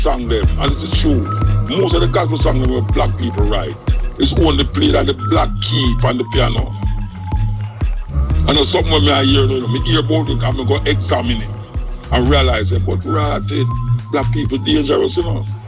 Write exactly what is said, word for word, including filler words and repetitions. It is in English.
song them, and it's true. Most of the gospel songs were black people write. It's only played at the black key on the piano. And it's something when I hear, you know, I hear about it, I'm going to examine it and realize it. But right, black people dangerous, you know.